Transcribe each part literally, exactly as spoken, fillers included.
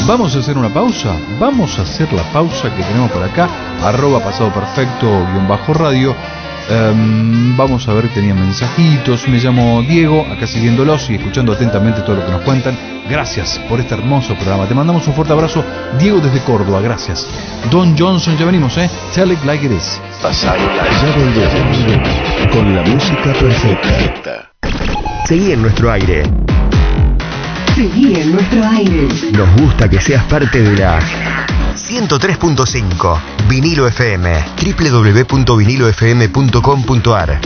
Vamos a hacer una pausa, vamos a hacer la pausa que tenemos por acá, arroba pasado perfecto, guión bajo radio. Um, vamos a ver, tenían mensajitos. Me llamo Diego, acá siguiéndolos y escuchando atentamente todo lo que nos cuentan. Gracias por este hermoso programa. Te mandamos un fuerte abrazo, Diego, desde Córdoba. Gracias. Don Johnson, ya venimos, eh. Tell it like it is. Pasado, ya volvemos con la música perfecta. Seguí en nuestro aire. Seguí en nuestro aire. Nos gusta que seas parte de la ciento tres punto cinco Vinilo F M, doble u doble u doble u punto vinilo f m punto com punto a r.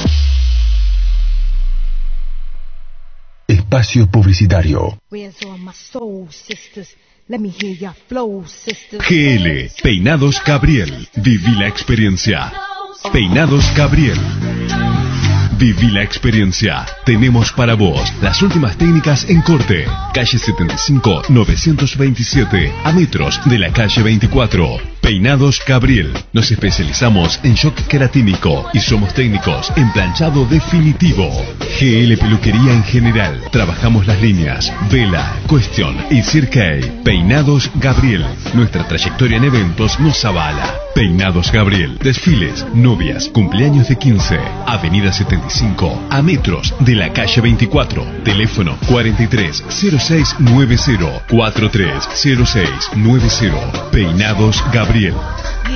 Espacio publicitario. G L, Peinados Gabriel. Viví la experiencia. Peinados Gabriel. Viví la experiencia. Tenemos para vos las últimas técnicas en corte. Calle setenta y cinco, novecientos veintisiete, a metros de la calle veinticuatro. Peinados Gabriel. Nos especializamos en shock queratínico y somos técnicos en planchado definitivo. G L Peluquería en general. Trabajamos las líneas Vela, Question y Cirque. Peinados Gabriel. Nuestra trayectoria en eventos nos avala. Peinados Gabriel. Desfiles, novias, cumpleaños de quince. Avenida setenta y cinco, a metros de la calle veinticuatro. Teléfono cuarenta y tres cero seis noventa, cuarenta y tres cero seis noventa. Peinados Gabriel.